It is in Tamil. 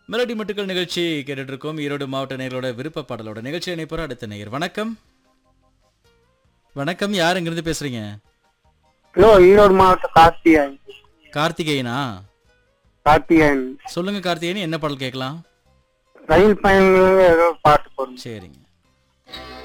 மெலடி மட்டுக்கள் நிகழ்ச்சி கேட்டுட்டு இருக்கோம். ஈரோடு மாவட்ட நேயர்களோட விருப்ப பாடலோட நிகழ்ச்சி இணைப்போற அடுத்த நேயர். வணக்கம். வணக்கம், யார் எங்கிருந்து பேசுறீங்க? ஹலோ, ஈரோடு மாவட்டம் கார்த்திகேயன். கார்த்திகேயனா? கார்த்திகேயன். சொல்லுங்க கார்த்திகேயன், என்ன பாடல் கேட்கலாம்? ரயில் பயணங்கள் ஏதோ பாட்டு போடுங்க. சரிங்க.